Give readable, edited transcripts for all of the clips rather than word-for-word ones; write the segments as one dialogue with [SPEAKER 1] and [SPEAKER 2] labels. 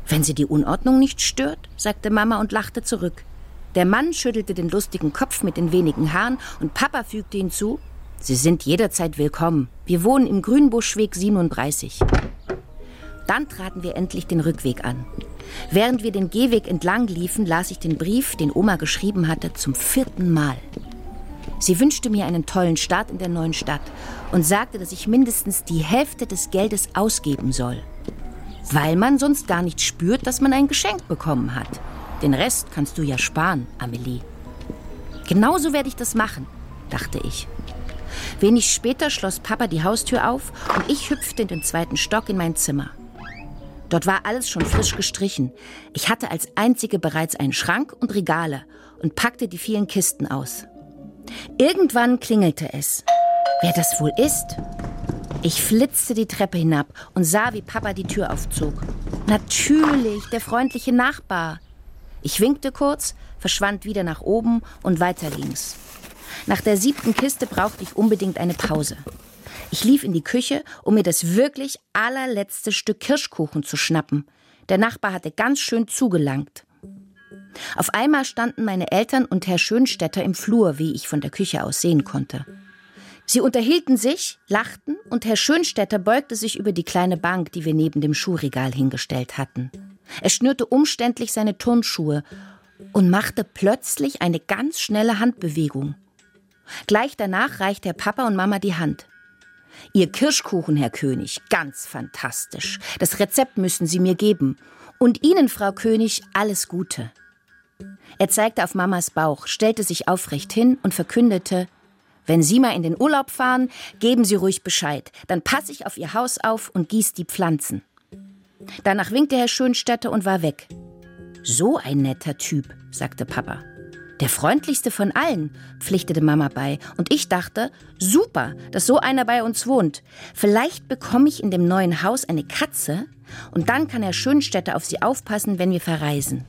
[SPEAKER 1] Wenn sie die Unordnung nicht stört, sagte Mama und lachte zurück. Der Mann schüttelte den lustigen Kopf mit den wenigen Haaren und Papa fügte hinzu: Sie sind jederzeit willkommen. Wir wohnen im Grünbuschweg 37. Dann traten wir endlich den Rückweg an. Während wir den Gehweg entlang liefen, las ich den Brief, den Oma geschrieben hatte, zum 4. Mal. Sie wünschte mir einen tollen Start in der neuen Stadt und sagte, dass ich mindestens die Hälfte des Geldes ausgeben soll. Weil man sonst gar nicht spürt, dass man ein Geschenk bekommen hat. Den Rest kannst du ja sparen, Amelie. Genauso werde ich das machen, dachte ich. Wenig später schloss Papa die Haustür auf und ich hüpfte in den 2. Stock in mein Zimmer. Dort war alles schon frisch gestrichen. Ich hatte als einzige bereits einen Schrank und Regale und packte die vielen Kisten aus. Irgendwann klingelte es. Wer das wohl ist? Ich flitzte die Treppe hinab und sah, wie Papa die Tür aufzog. Natürlich, der freundliche Nachbar. Ich winkte kurz, verschwand wieder nach oben und weiter links. Nach der 7. Kiste brauchte ich unbedingt eine Pause. Ich lief in die Küche, um mir das wirklich allerletzte Stück Kirschkuchen zu schnappen. Der Nachbar hatte ganz schön zugelangt. Auf einmal standen meine Eltern und Herr Schönstetter im Flur, wie ich von der Küche aus sehen konnte. Sie unterhielten sich, lachten und Herr Schönstetter beugte sich über die kleine Bank, die wir neben dem Schuhregal hingestellt hatten. Er schnürte umständlich seine Turnschuhe und machte plötzlich eine ganz schnelle Handbewegung. Gleich danach reichte Herr Papa und Mama die Hand. Ihr Kirschkuchen, Herr König, ganz fantastisch. Das Rezept müssen Sie mir geben. Und Ihnen, Frau König, alles Gute. Er zeigte auf Mamas Bauch, stellte sich aufrecht hin und verkündete: Wenn Sie mal in den Urlaub fahren, geben Sie ruhig Bescheid. Dann passe ich auf Ihr Haus auf und gieße die Pflanzen. Danach winkte Herr Schönstetter und war weg. So ein netter Typ, sagte Papa. Der freundlichste von allen, pflichtete Mama bei. Und ich dachte, super, dass so einer bei uns wohnt. Vielleicht bekomme ich in dem neuen Haus eine Katze und dann kann Herr Schönstetter auf sie aufpassen, wenn wir verreisen.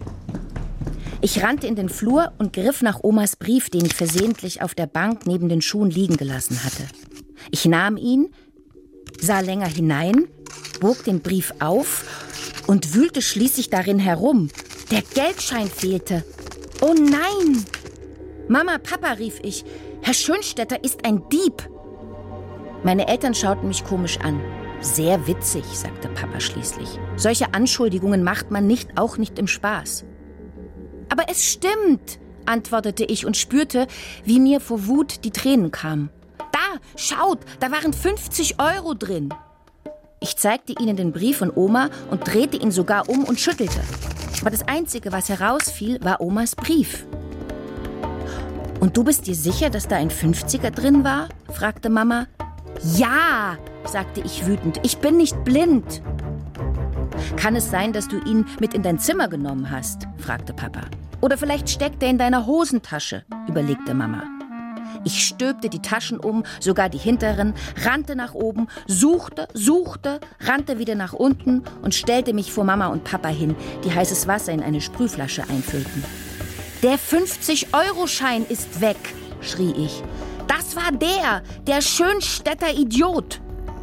[SPEAKER 1] Ich rannte in den Flur und griff nach Omas Brief, den ich versehentlich auf der Bank neben den Schuhen liegen gelassen hatte. Ich nahm ihn, sah länger hinein, bog den Brief auf und wühlte schließlich darin herum. Der Geldschein fehlte. Oh nein! Mama, Papa, rief ich. Herr Schönstetter ist ein Dieb. Meine Eltern schauten mich komisch an. Sehr witzig, sagte Papa schließlich. Solche Anschuldigungen macht man nicht, auch nicht im Spaß. Aber es stimmt, antwortete ich und spürte, wie mir vor Wut die Tränen kamen. Da, schaut, da waren 50 € drin. Ich zeigte ihnen den Brief von Oma und drehte ihn sogar um und schüttelte. Aber das Einzige, was herausfiel, war Omas Brief. Und du bist dir sicher, dass da ein 50er drin war? Fragte Mama. Ja, sagte ich wütend, ich bin nicht blind. Kann es sein, dass du ihn mit in dein Zimmer genommen hast? Fragte Papa. Oder vielleicht steckt er in deiner Hosentasche, überlegte Mama. Ich stülpte die Taschen um, sogar die hinteren, rannte nach oben, suchte, rannte wieder nach unten und stellte mich vor Mama und Papa hin, die heißes Wasser in eine Sprühflasche einfüllten. Der 50-Euro-Schein ist weg, schrie ich. Das war der Schönstetter Idiot.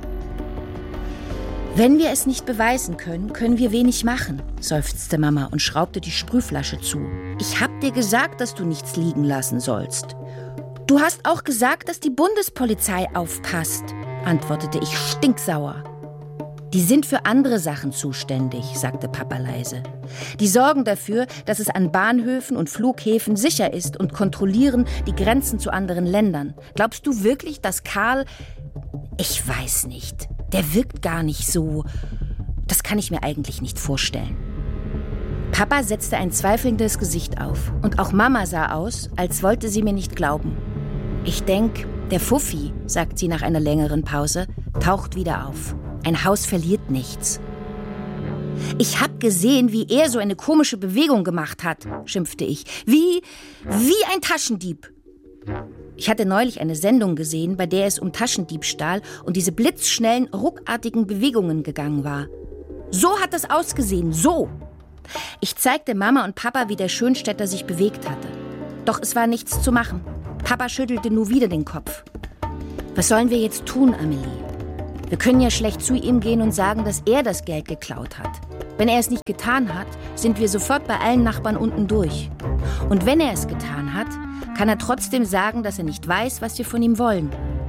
[SPEAKER 1] Wenn wir es nicht beweisen können, können wir wenig machen, seufzte Mama und schraubte die Sprühflasche zu. Ich hab dir gesagt, dass du nichts liegen lassen sollst. Du hast auch gesagt, dass die Bundespolizei aufpasst, antwortete ich stinksauer. Die sind für andere Sachen zuständig, sagte Papa leise. Die sorgen dafür, dass es an Bahnhöfen und Flughäfen sicher ist und kontrollieren die Grenzen zu anderen Ländern. Glaubst du wirklich, dass Karl... Ich weiß nicht. Der wirkt gar nicht so. Das kann ich mir eigentlich nicht vorstellen. Papa setzte ein zweifelndes Gesicht auf. Und auch Mama sah aus, als wollte sie mir nicht glauben. Ich denk, der Fuffi, sagt sie nach einer längeren Pause, taucht wieder auf. Ein Haus verliert nichts. Ich hab gesehen, wie er so eine komische Bewegung gemacht hat, schimpfte ich. Wie ein Taschendieb. Ich hatte neulich eine Sendung gesehen, bei der es um Taschendiebstahl und diese blitzschnellen, ruckartigen Bewegungen gegangen war. So hat es ausgesehen, so. Ich zeigte Mama und Papa, wie der Schönstetter sich bewegt hatte. Doch es war nichts zu machen. Papa schüttelte nur wieder den Kopf. Was sollen wir jetzt tun, Amelie? Wir können ja schlecht zu ihm gehen und sagen, dass er das Geld geklaut hat. Wenn er es nicht getan hat, sind wir sofort bei allen Nachbarn unten durch. Und wenn er es getan hat, kann er trotzdem sagen, dass er nicht weiß, was wir von ihm wollen.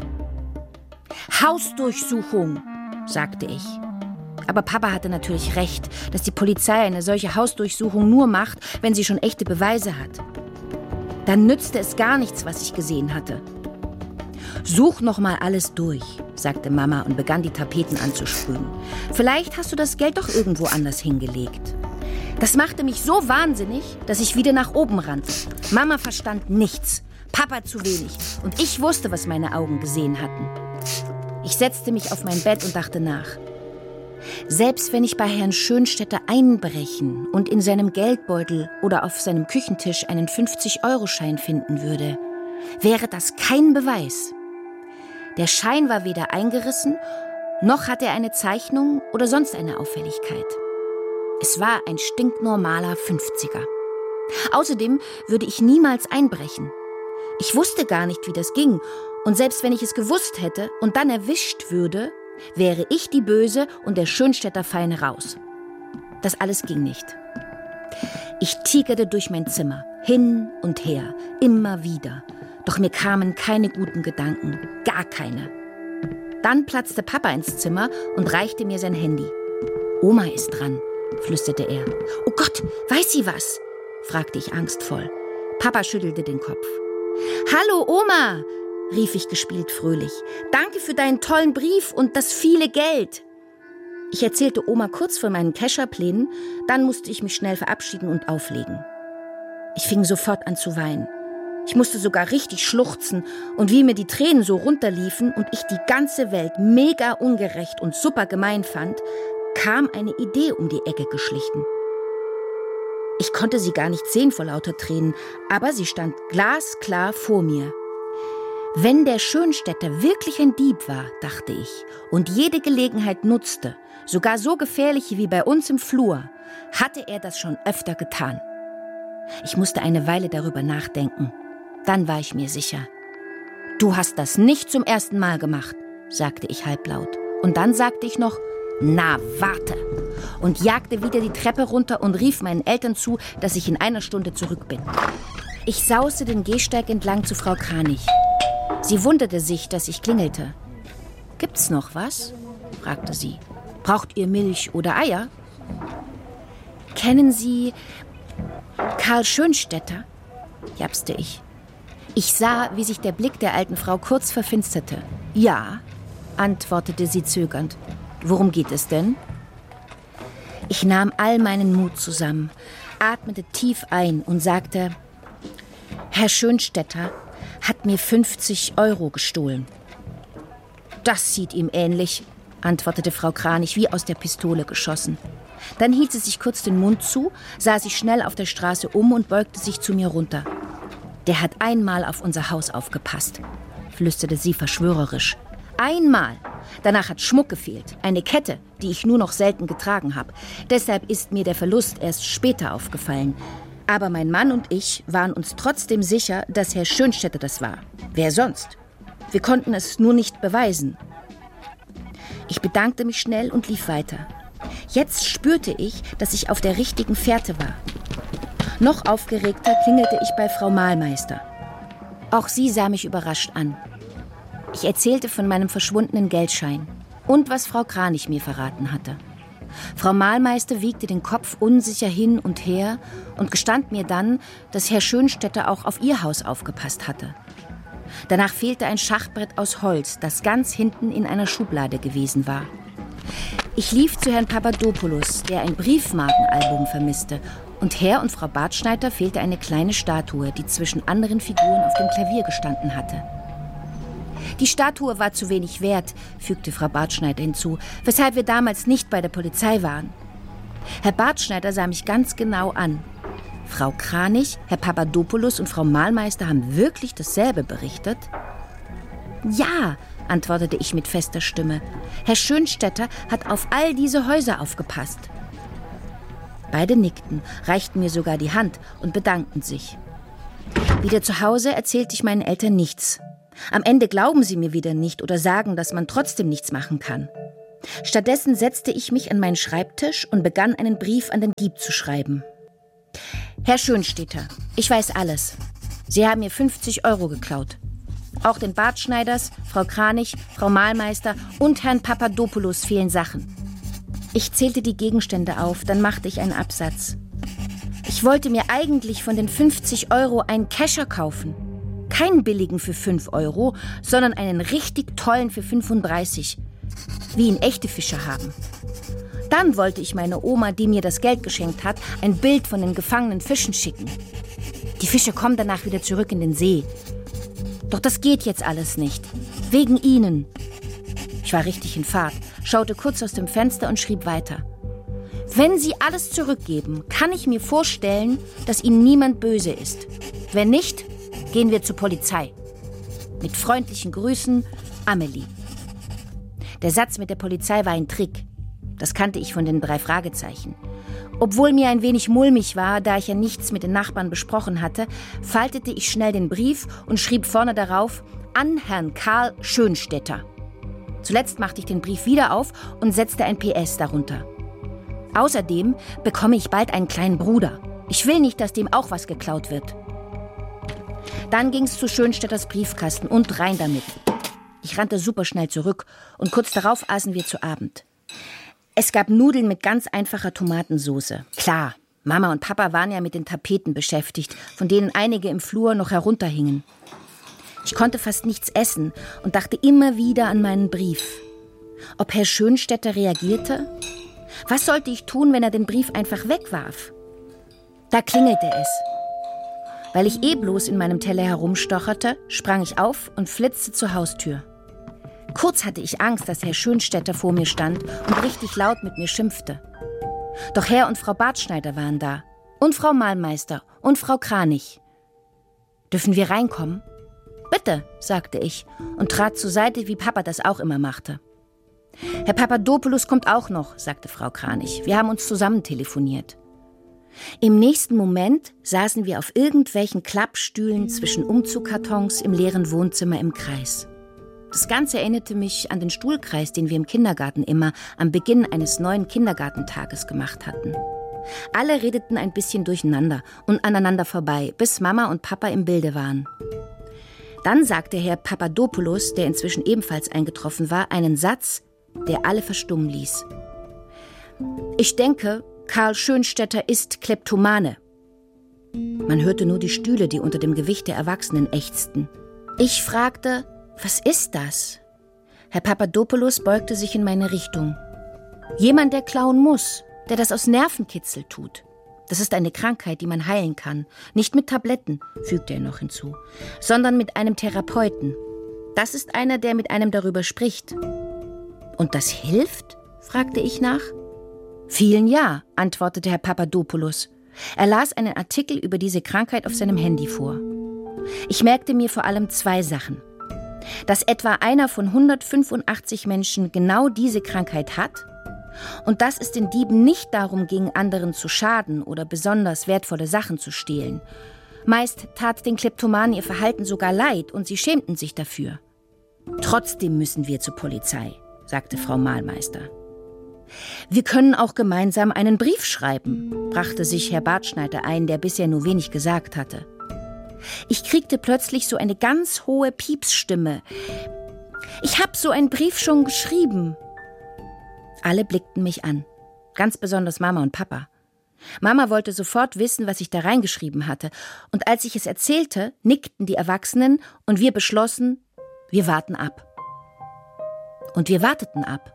[SPEAKER 1] Hausdurchsuchung, sagte ich. Aber Papa hatte natürlich recht, dass die Polizei eine solche Hausdurchsuchung nur macht, wenn sie schon echte Beweise hat. Dann nützte es gar nichts, was ich gesehen hatte. Such noch mal alles durch, sagte Mama und begann die Tapeten anzusprühen. Vielleicht hast du das Geld doch irgendwo anders hingelegt. Das machte mich so wahnsinnig, dass ich wieder nach oben rannte. Mama verstand nichts, Papa zu wenig und ich wusste, was meine Augen gesehen hatten. Ich setzte mich auf mein Bett und dachte nach. Selbst wenn ich bei Herrn Schönstetter einbrechen und in seinem Geldbeutel oder auf seinem Küchentisch einen 50-Euro-Schein finden würde, wäre das kein Beweis. Der Schein war weder eingerissen, noch hatte er eine Zeichnung oder sonst eine Auffälligkeit. Es war ein stinknormaler 50er. Außerdem würde ich niemals einbrechen. Ich wusste gar nicht, wie das ging. Und selbst wenn ich es gewusst hätte und dann erwischt würde, wäre ich die Böse und der Schönstetter feine raus. Das alles ging nicht. Ich tigerte durch mein Zimmer, hin und her, immer wieder. Doch mir kamen keine guten Gedanken, gar keine. Dann platzte Papa ins Zimmer und reichte mir sein Handy. Oma ist dran, flüsterte er. Oh Gott, weiß sie was? Fragte ich angstvoll. Papa schüttelte den Kopf. Hallo Oma, rief ich gespielt fröhlich. Danke für deinen tollen Brief und das viele Geld. Ich erzählte Oma kurz von meinen Kescherplänen, dann musste ich mich schnell verabschieden und auflegen. Ich fing sofort an zu weinen. Ich musste sogar richtig schluchzen und wie mir die Tränen so runterliefen und ich die ganze Welt mega ungerecht und super gemein fand, kam eine Idee um die Ecke geschlichen. Ich konnte sie gar nicht sehen vor lauter Tränen, aber sie stand glasklar vor mir. Wenn der Schönstetter wirklich ein Dieb war, dachte ich, und jede Gelegenheit nutzte, sogar so gefährliche wie bei uns im Flur, hatte er das schon öfter getan. Ich musste eine Weile darüber nachdenken. Dann war ich mir sicher. Du hast das nicht zum ersten Mal gemacht, sagte ich halblaut. Und dann sagte ich noch, na, warte, und jagte wieder die Treppe runter und rief meinen Eltern zu, dass ich in einer Stunde zurück bin. Ich sauste den Gehsteig entlang zu Frau Kranich. Sie wunderte sich, dass ich klingelte. »Gibt's noch was?« fragte sie. »Braucht ihr Milch oder Eier?« »Kennen Sie Karl Schönstetter?« japste ich. Ich sah, wie sich der Blick der alten Frau kurz verfinsterte. »Ja«, antwortete sie zögernd. »Worum geht es denn?« Ich nahm all meinen Mut zusammen, atmete tief ein und sagte, »Herr Schönstetter hat mir 50 Euro gestohlen.« »Das sieht ihm ähnlich«, antwortete Frau Kranich wie aus der Pistole geschossen. Dann hielt sie sich kurz den Mund zu, sah sich schnell auf der Straße um und beugte sich zu mir runter. »Der hat einmal auf unser Haus aufgepasst«, flüsterte sie verschwörerisch. »Einmal. Danach hat Schmuck gefehlt. Eine Kette, die ich nur noch selten getragen habe. Deshalb ist mir der Verlust erst später aufgefallen. Aber mein Mann und ich waren uns trotzdem sicher, dass Herr Schönstetter das war. Wer sonst? Wir konnten es nur nicht beweisen.« Ich bedankte mich schnell und lief weiter. Jetzt spürte ich, dass ich auf der richtigen Fährte war. Noch aufgeregter klingelte ich bei Frau Mahlmeister. Auch sie sah mich überrascht an. Ich erzählte von meinem verschwundenen Geldschein und was Frau Kranich mir verraten hatte. Frau Mahlmeister wiegte den Kopf unsicher hin und her und gestand mir dann, dass Herr Schönstetter auch auf ihr Haus aufgepasst hatte. Danach fehlte ein Schachbrett aus Holz, das ganz hinten in einer Schublade gewesen war. Ich lief zu Herrn Papadopoulos, der ein Briefmarkenalbum vermisste, und Herr und Frau Bartschneider fehlte eine kleine Statue, die zwischen anderen Figuren auf dem Klavier gestanden hatte. Die Statue war zu wenig wert, fügte Frau Bartschneider hinzu, weshalb wir damals nicht bei der Polizei waren. Herr Bartschneider sah mich ganz genau an. Frau Kranich, Herr Papadopoulos und Frau Mahlmeister haben wirklich dasselbe berichtet? Ja, antwortete ich mit fester Stimme. Herr Schönstetter hat auf all diese Häuser aufgepasst. Beide nickten, reichten mir sogar die Hand und bedankten sich. Wieder zu Hause erzählte ich meinen Eltern nichts. Am Ende glauben sie mir wieder nicht oder sagen, dass man trotzdem nichts machen kann. Stattdessen setzte ich mich an meinen Schreibtisch und begann, einen Brief an den Dieb zu schreiben. Herr Schönstetter, ich weiß alles. Sie haben mir 50 € geklaut. Auch den Bartschneiders, Frau Kranich, Frau Mahlmeister und Herrn Papadopoulos fehlen Sachen. Ich zählte die Gegenstände auf, dann machte ich einen Absatz. Ich wollte mir eigentlich von den 50 € einen Kescher kaufen. Keinen billigen für 5 €, sondern einen richtig tollen für 35, wie ihn echte Fischer haben. Dann wollte ich meine Oma, die mir das Geld geschenkt hat, ein Bild von den gefangenen Fischen schicken. Die Fische kommen danach wieder zurück in den See. Doch das geht jetzt alles nicht. Wegen Ihnen. Ich war richtig in Fahrt, schaute kurz aus dem Fenster und schrieb weiter. Wenn Sie alles zurückgeben, kann ich mir vorstellen, dass Ihnen niemand böse ist. Wenn nicht, gehen wir zur Polizei. Mit freundlichen Grüßen, Amelie. Der Satz mit der Polizei war ein Trick. Das kannte ich von den 3 Fragezeichen. Obwohl mir ein wenig mulmig war, da ich ja nichts mit den Nachbarn besprochen hatte, faltete ich schnell den Brief und schrieb vorne darauf an Herrn Karl Schönstetter. Zuletzt machte ich den Brief wieder auf und setzte ein PS darunter. Außerdem bekomme ich bald einen kleinen Bruder. Ich will nicht, dass dem auch was geklaut wird. Dann ging's zu Schönstetters Briefkasten und rein damit. Ich rannte superschnell zurück und kurz darauf aßen wir zu Abend. Es gab Nudeln mit ganz einfacher Tomatensauce. Klar, Mama und Papa waren ja mit den Tapeten beschäftigt, von denen einige im Flur noch herunterhingen. Ich konnte fast nichts essen und dachte immer wieder an meinen Brief. Ob Herr Schönstetter reagierte? Was sollte ich tun, wenn er den Brief einfach wegwarf? Da klingelte es. Weil ich bloß in meinem Teller herumstocherte, sprang ich auf und flitzte zur Haustür. Kurz hatte ich Angst, dass Herr Schönstetter vor mir stand und richtig laut mit mir schimpfte. Doch Herr und Frau Bartschneider waren da. Und Frau Mahlmeister und Frau Kranich. Dürfen wir reinkommen? Bitte, sagte ich und trat zur Seite, wie Papa das auch immer machte. Herr Papadopoulos kommt auch noch, sagte Frau Kranich. Wir haben uns zusammen telefoniert. Im nächsten Moment saßen wir auf irgendwelchen Klappstühlen zwischen Umzugkartons im leeren Wohnzimmer im Kreis. Das Ganze erinnerte mich an den Stuhlkreis, den wir im Kindergarten immer am Beginn eines neuen Kindergartentages gemacht hatten. Alle redeten ein bisschen durcheinander und aneinander vorbei, bis Mama und Papa im Bilde waren. Dann sagte Herr Papadopoulos, der inzwischen ebenfalls eingetroffen war, einen Satz, der alle verstummen ließ. Ich denke, Karl Schönstetter ist Kleptomane. Man hörte nur die Stühle, die unter dem Gewicht der Erwachsenen ächzten. Ich fragte, was ist das? Herr Papadopoulos beugte sich in meine Richtung. Jemand, der klauen muss, der das aus Nervenkitzel tut. Das ist eine Krankheit, die man heilen kann. Nicht mit Tabletten, fügte er noch hinzu, sondern mit einem Therapeuten. Das ist einer, der mit einem darüber spricht. Und das hilft? Fragte ich nach. Vielen ja, antwortete Herr Papadopoulos. Er las einen Artikel über diese Krankheit auf seinem Handy vor. Ich merkte mir vor allem 2 Sachen. Dass etwa einer von 185 Menschen genau diese Krankheit hat und dass es den Dieben nicht darum ging, anderen zu schaden oder besonders wertvolle Sachen zu stehlen. Meist tat den Kleptomanen ihr Verhalten sogar leid und sie schämten sich dafür. Trotzdem müssen wir zur Polizei, sagte Frau Mahlmeister. Wir können auch gemeinsam einen Brief schreiben, brachte sich Herr Bartschneider ein, der bisher nur wenig gesagt hatte. Ich kriegte plötzlich so eine ganz hohe Piepsstimme. Ich habe so einen Brief schon geschrieben. Alle blickten mich an, ganz besonders Mama und Papa. Mama wollte sofort wissen, was ich da reingeschrieben hatte. Und als ich es erzählte, nickten die Erwachsenen und wir beschlossen, wir warten ab. Und wir warteten ab.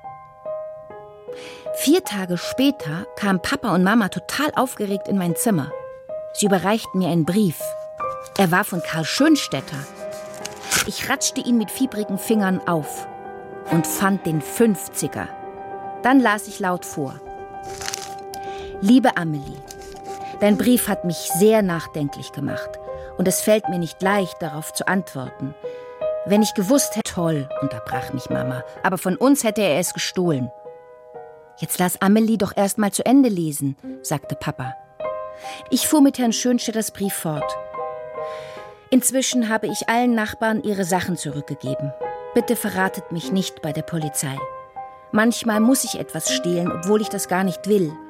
[SPEAKER 1] 4 Tage später kamen Papa und Mama total aufgeregt in mein Zimmer. Sie überreichten mir einen Brief. Er war von Karl Schönstetter. Ich ratschte ihn mit fiebrigen Fingern auf und fand den 50er. Dann las ich laut vor. Liebe Amelie, dein Brief hat mich sehr nachdenklich gemacht und es fällt mir nicht leicht, darauf zu antworten. Wenn ich gewusst hätte, toll, unterbrach mich Mama, aber von uns hätte er es gestohlen. Jetzt lass Amelie doch erst mal zu Ende lesen, sagte Papa. Ich fuhr mit Herrn Schönstetters Brief fort. Inzwischen habe ich allen Nachbarn ihre Sachen zurückgegeben. Bitte verratet mich nicht bei der Polizei. Manchmal muss ich etwas stehlen, obwohl ich das gar nicht will,